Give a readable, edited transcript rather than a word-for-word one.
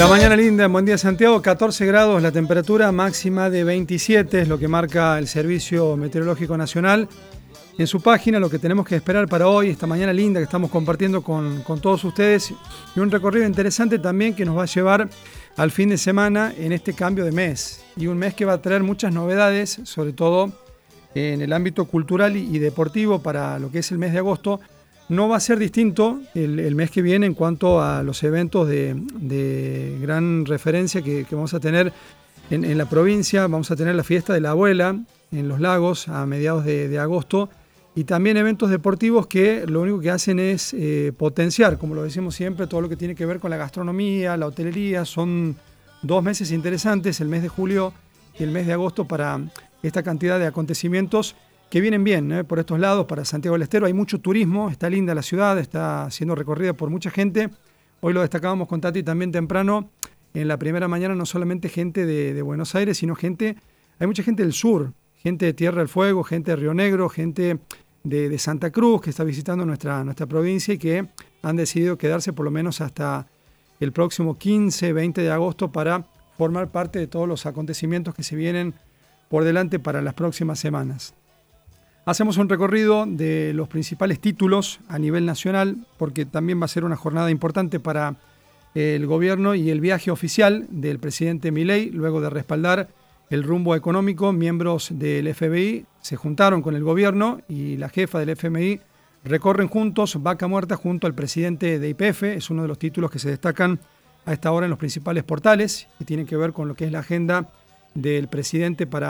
La mañana linda en Buen Día Santiago, 14 grados la temperatura, máxima de 27, es lo que marca el Servicio Meteorológico Nacional. En su página lo que tenemos que esperar para hoy, esta mañana linda que estamos compartiendo con todos ustedes, y un recorrido interesante también que nos va a llevar al fin de semana en este cambio de mes. Y un mes que va a traer muchas novedades, sobre todo en el ámbito cultural y deportivo para lo que es el mes de agosto. No va a ser distinto el mes que viene en cuanto a los eventos de gran referencia que vamos a tener en la provincia. Vamos a tener la fiesta de la abuela en Los Lagos a mediados de agosto y también eventos deportivos que lo único que hacen es potenciar, como lo decimos siempre, todo lo que tiene que ver con la gastronomía, la hotelería. Son 2 meses interesantes, el mes de julio y el mes de agosto, para esta cantidad de acontecimientos que vienen bien, por estos lados, para Santiago del Estero. Hay mucho turismo, está linda la ciudad, está siendo recorrida por mucha gente. Hoy lo destacábamos con Tati también temprano, en la primera mañana, no solamente gente de Buenos Aires, sino hay mucha gente del sur, gente de Tierra del Fuego, gente de Río Negro, gente de Santa Cruz, que está visitando nuestra provincia y que han decidido quedarse por lo menos hasta el próximo 15, 20 de agosto para formar parte de todos los acontecimientos que se vienen por delante para las próximas semanas. Hacemos un recorrido de los principales títulos a nivel nacional, porque también va a ser una jornada importante para el gobierno y el viaje oficial del presidente Milei. Luego de respaldar el rumbo económico, miembros del FMI se juntaron con el gobierno y la jefa del FMI recorren juntos Vaca Muerta junto al presidente de YPF. Es uno de los títulos que se destacan a esta hora en los principales portales y tienen que ver con lo que es la agenda del presidente para